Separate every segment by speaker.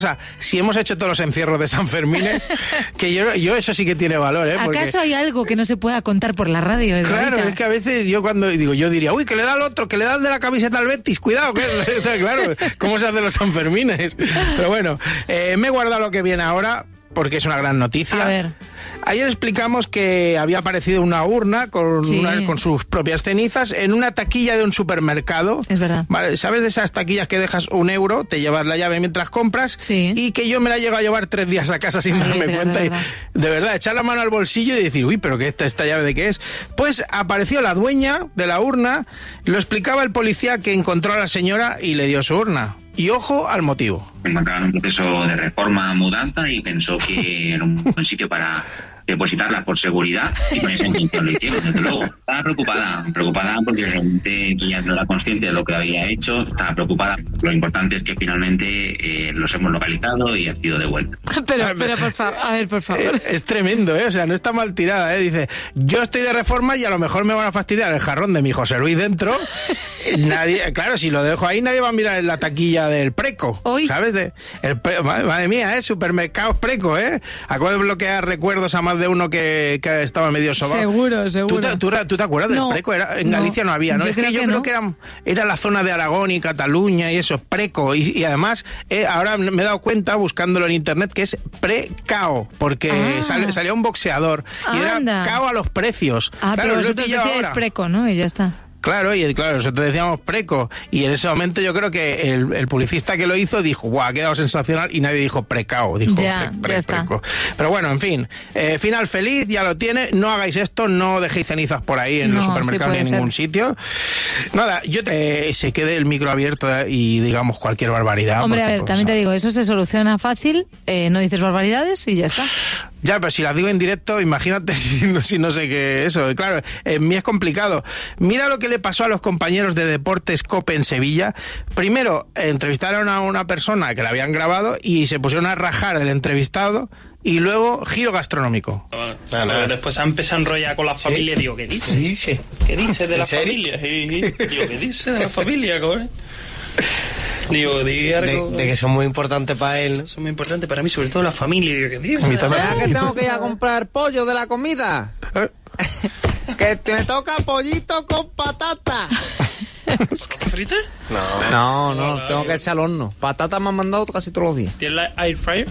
Speaker 1: sea, si hemos hecho todos los encierros de San Fermín, que yo eso sí que tiene valor, ¿eh? Porque...
Speaker 2: ¿Acaso hay algo que no se pueda contar por la radio, Eduardita?
Speaker 1: Claro, es que a veces yo cuando digo, yo diría, uy, que le da al otro, que le da al de la camiseta al Betis, cuidado, que claro, ¿cómo se hacen los Sanfermines? Pero bueno, me he guardado lo que viene ahora, porque es una gran noticia.
Speaker 2: A ver.
Speaker 1: Ayer explicamos que había aparecido una urna con,
Speaker 2: Sí.
Speaker 1: con sus propias cenizas en una taquilla de un supermercado.
Speaker 2: Es verdad.
Speaker 1: Vale, ¿sabes de esas taquillas que dejas €1, te llevas la llave mientras compras?
Speaker 2: Sí.
Speaker 1: Y que yo me la llego a llevar 3 días a casa sin darme cuenta. De verdad, echar la mano al bolsillo y decir, uy, pero ¿qué esta llave de qué es? Pues apareció la dueña de la urna, lo explicaba el policía que encontró a la señora y le dio su urna. Y ojo al motivo.
Speaker 3: Me encontraba en un proceso de reforma, mudanza, y pensó que era un buen sitio para depositarla por seguridad, y con esa intención lo hicieron, desde luego. Estaba preocupada porque realmente ella no era consciente de lo que había hecho, estaba preocupada. Lo importante es que finalmente los hemos localizado y ha sido devuelto.
Speaker 2: Pero por favor, a ver, por favor.
Speaker 1: Es tremendo, ¿eh? O sea, no está mal tirada, ¿eh? Dice, yo estoy de reforma y a lo mejor me van a fastidiar el jarrón de mi José Luis dentro. Nadie, claro, si lo dejo ahí, nadie va a mirar en la taquilla del Preco.
Speaker 2: Uy.
Speaker 1: ¿Sabes? Madre mía, ¿eh? Supermercados Preco, ¿eh? Acabo de bloquear recuerdos a más de uno que estaba medio sobado.
Speaker 2: Seguro.
Speaker 1: ¿Tú te acuerdas del Preco? En Galicia no había, ¿no?
Speaker 2: Yo creo
Speaker 1: que era la zona de Aragón y Cataluña y eso, Preco. Y además, ahora me he dado cuenta, buscándolo en internet, que es Precao, porque salía un boxeador y era cao a los precios.
Speaker 2: Ah,
Speaker 1: claro,
Speaker 2: pero vosotros decíais Preco, ¿no? Y ya está.
Speaker 1: Claro, nosotros decíamos Preco, y en ese momento yo creo que el publicista que lo hizo dijo, guau, ha quedado sensacional, y nadie dijo Precao, dijo
Speaker 2: ya está.
Speaker 1: Preco. Pero bueno, en fin, final feliz, ya lo tiene, no hagáis esto, no dejéis cenizas por ahí en los supermercados ni en ningún sitio. Nada, se quede el micro abierto y digamos cualquier barbaridad.
Speaker 2: Hombre, a ver, también te digo, eso se soluciona fácil, no dices barbaridades y ya está.
Speaker 1: Ya, pero si las digo en directo, imagínate si no sé qué eso. Claro, en mí es complicado. Mira lo que le pasó a los compañeros de Deportes COPE en Sevilla. Primero, entrevistaron a una persona que la habían grabado y se pusieron a rajar del entrevistado. Y luego, giro gastronómico.
Speaker 4: Pero después se empezado a enrollar con la familia. Digo, ¿qué dice? ¿Qué dice de la familia? Digo, ¿qué dice de la familia, coño? Digo, algo...
Speaker 5: de que son muy importantes para él, ¿no?
Speaker 4: Son muy importantes para mí, sobre todo la familia. Digo, ¿qué dice?
Speaker 6: ¿Verdad que tengo que ir a comprar pollo de la comida? Que me toca pollito con patata.
Speaker 4: ¿Frita?
Speaker 6: No, tengo que echar al horno. Patata me han mandado casi todos los días.
Speaker 4: ¿Tienes la air fryer?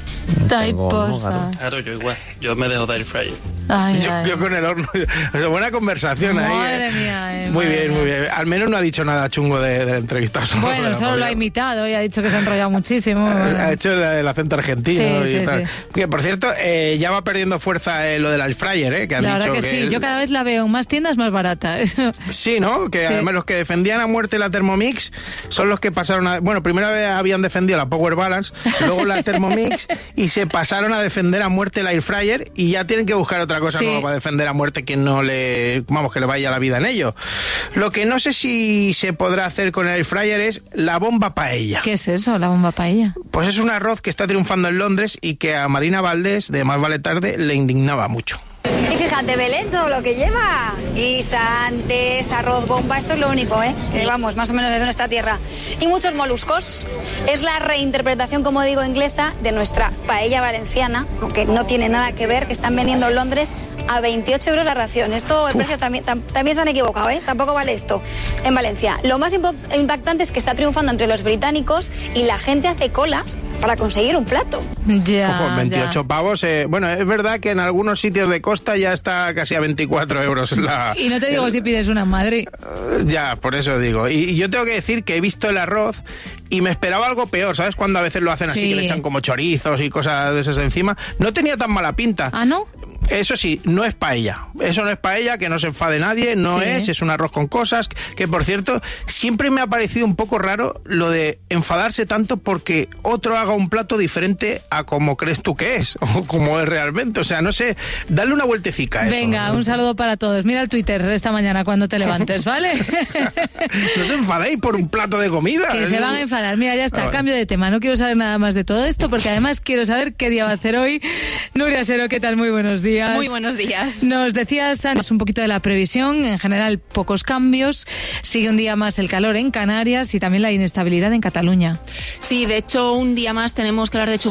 Speaker 4: Claro, yo igual. Yo me dejo de air fryer.
Speaker 1: Yo con el horno. O sea, buena conversación.
Speaker 2: Madre
Speaker 1: ahí.
Speaker 2: Mía,
Speaker 1: muy bien. Al menos no ha dicho nada chungo de entrevistado.
Speaker 2: Bueno, solo lo ha imitado y ha dicho que se ha enrollado muchísimo.
Speaker 1: Ha hecho el acento argentino.
Speaker 2: Sí,
Speaker 1: y tal.
Speaker 2: sí.
Speaker 1: Que, por cierto, ya va perdiendo fuerza lo del air fryer, que han
Speaker 2: la
Speaker 1: dicho
Speaker 2: verdad que sí. Yo cada vez la veo en más tiendas más barata.
Speaker 1: Sí, ¿no? Que además los que defendían a muerte la Thermomix son los que pasaron a... Bueno, primero habían defendido la Power Balance, luego la Thermomix, y se pasaron a defender a muerte la Air Fryer, y ya tienen que buscar otra cosa nueva para defender a muerte que no le... Vamos, que le vaya la vida en ello. Lo que no sé si se podrá hacer con el Air Fryer es la bomba paella.
Speaker 2: ¿Qué es eso, la bomba paella?
Speaker 1: Pues es un arroz que está triunfando en Londres y que a Marina Valdés, de Más Vale Tarde, le indignaba mucho.
Speaker 7: Y fíjate, Belén, todo lo que lleva. Guisantes, arroz, bomba, esto es lo único, que vamos, más o menos desde nuestra tierra. Y muchos moluscos. Es la reinterpretación, como digo, inglesa de nuestra paella valenciana, aunque no tiene nada que ver, que están vendiendo en Londres a 28 euros la ración. Esto, el precio también se han equivocado, Tampoco vale esto en Valencia. Lo más impactante es que está triunfando entre los británicos y la gente hace cola para conseguir un plato.
Speaker 1: Ojo, 28 pavos. Bueno, es verdad que en algunos sitios de costa ya está casi a 24 euros la...
Speaker 2: Y no te digo si pides una en Madrid.
Speaker 1: Ya, por eso digo. Y yo tengo que decir que he visto el arroz y me esperaba algo peor, ¿sabes? Cuando a veces lo hacen así, que le echan como chorizos y cosas de esas encima. No tenía tan mala pinta.
Speaker 2: ¿Ah, no?
Speaker 1: Eso sí, no es paella. Eso no es paella, que no se enfade nadie, es un arroz con cosas, que por cierto, siempre me ha parecido un poco raro lo de enfadarse tanto porque otro haga un plato diferente a como crees tú que es, o como es realmente. O sea, no sé, dale una vueltecica a eso.
Speaker 2: Venga, un saludo para todos. Mira el Twitter esta mañana cuando te levantes, ¿vale?
Speaker 1: No os enfadéis por un plato de comida.
Speaker 2: Que se van a enfadar. Mira, ya está, cambio de tema. No quiero saber nada más de todo esto, porque además quiero saber qué día va a hacer hoy. Nuria Sero, ¿qué tal? Muy buenos días. días.
Speaker 8: Muy buenos días.
Speaker 2: Nos decías antes un poquito de la previsión. En general, pocos cambios. Sigue un día más el calor en Canarias y también la inestabilidad en Cataluña.
Speaker 8: Sí, de hecho, un día más tenemos que hablar de